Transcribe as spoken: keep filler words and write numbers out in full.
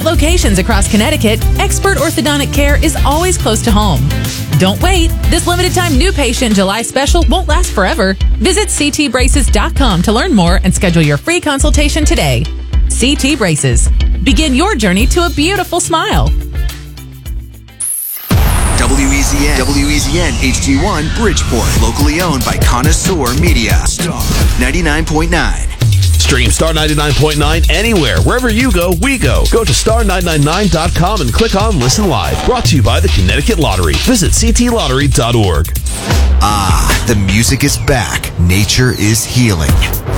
locations across Connecticut, expert orthodontic care is always close to home. Don't wait. This limited time new patient July special won't last forever. Visit c t braces dot com to learn more and schedule your free consultation today. C T Braces. Begin your journey to a beautiful smile. W E Z N, W E Z N H D one, Bridgeport. Locally owned by Connoisseur Media. Star ninety-nine point nine. Stream Star ninety-nine point nine anywhere. Wherever you go, we go. Go to star nine nine nine dot com and click on Listen Live. Brought to you by the Connecticut Lottery. Visit c t lottery dot org. Ah, the music is back. Nature is healing.